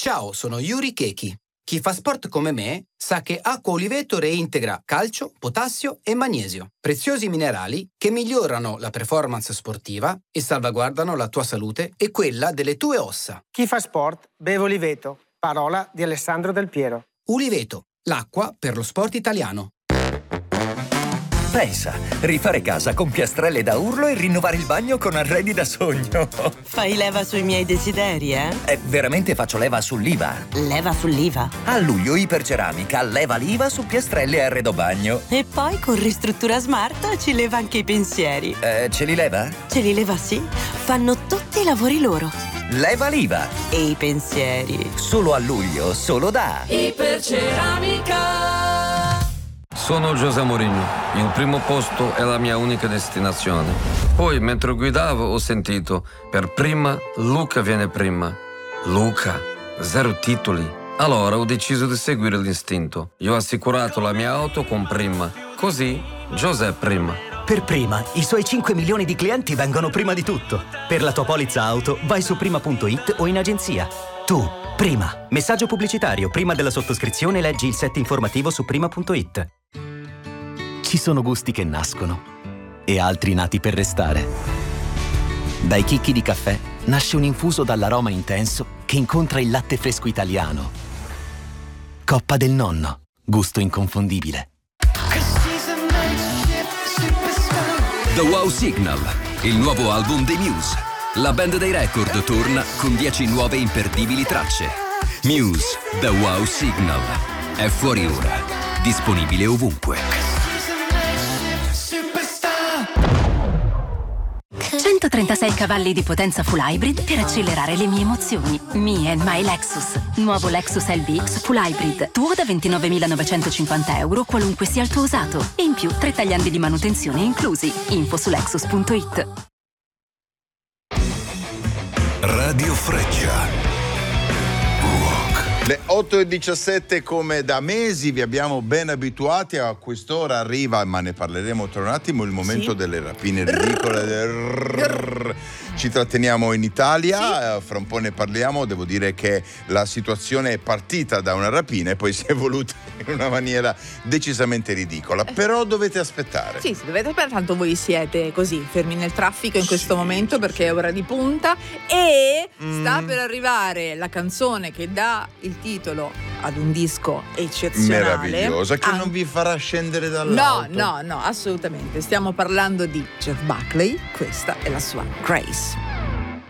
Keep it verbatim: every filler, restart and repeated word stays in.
Ciao, sono Yuri Keki. Chi fa sport come me sa che Acqua Oliveto reintegra calcio, potassio e magnesio, preziosi minerali che migliorano la performance sportiva e salvaguardano la tua salute e quella delle tue ossa. Chi fa sport beve Oliveto. Parola di Alessandro Del Piero. Oliveto, l'acqua per lo sport italiano. Pensa, rifare casa con piastrelle da urlo e rinnovare il bagno con arredi da sogno. Fai leva sui miei desideri, eh? Eh, veramente faccio leva sull'I V A. Leva sull'I V A? A luglio Iperceramica leva l'I V A su piastrelle e arredo bagno. E poi con Ristruttura Smart ci leva anche i pensieri. Eh, ce li leva? Ce li leva, sì. Fanno tutti i lavori loro. Leva l'I V A. E i pensieri. Solo a luglio, solo da Iperceramica. Sono José Mourinho. Il primo posto è la mia unica destinazione. Poi, mentre guidavo, ho sentito: per prima, Luca viene prima. Luca, zero titoli. Allora ho deciso di seguire l'istinto. Io ho assicurato la mia auto con Prima. Così, José prima. Per Prima, i suoi cinque milioni di clienti vengono prima di tutto. Per la tua polizza auto, vai su prima punto it o in agenzia. Tu, Prima. Messaggio pubblicitario. Prima della sottoscrizione leggi il set informativo su prima punto it. Ci sono gusti che nascono e altri nati per restare. Dai chicchi di caffè nasce un infuso dall'aroma intenso che incontra il latte fresco italiano. Coppa del Nonno, gusto inconfondibile. The Wow Signal, il nuovo album dei Muse. La band dei record torna con dieci nuove imperdibili tracce. Muse, The Wow Signal. È fuori ora. Disponibile ovunque. centotrentasei cavalli di potenza full hybrid per accelerare le mie emozioni. Me and my Lexus. Nuovo Lexus L B X full hybrid. Tuo da ventinovemilanovecentocinquanta euro qualunque sia il tuo usato. E in più tre tagliandi di manutenzione inclusi. Info su lexus punto it. Radio Freccia. Le otto e diciassette, come da mesi vi abbiamo ben abituati, a quest'ora arriva, ma ne parleremo tra un attimo, il momento sì. delle rapine ridicole. Del... Ci tratteniamo in Italia, sì. fra un po' ne parliamo. Devo dire che la situazione è partita da una rapina e poi si è evoluta in una maniera decisamente ridicola, però dovete aspettare. Sì, sì, dovete aspettare, tanto voi siete così fermi nel traffico in questo sì, momento perché è ora di punta e mm. sta per arrivare la canzone che dà il titolo ad un disco eccezionale, meravigliosa, che ah. non vi farà scendere dall'auto. No, no, no, assolutamente. Stiamo parlando di Jeff Buckley, questa è la sua Grace.